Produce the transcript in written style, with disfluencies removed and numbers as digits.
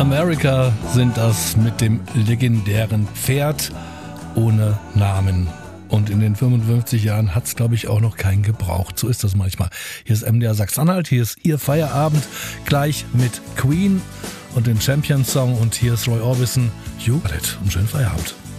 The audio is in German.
America sind das mit dem legendären Pferd ohne Namen. Und in den 55 Jahren hat es, glaube ich, auch noch keinen gebraucht. So ist das manchmal. Hier ist MDR Sachsen-Anhalt, hier ist Ihr Feierabend, gleich mit Queen und den Champions-Song. Und hier ist Roy Orbison. You got it. Und schönen Feierabend.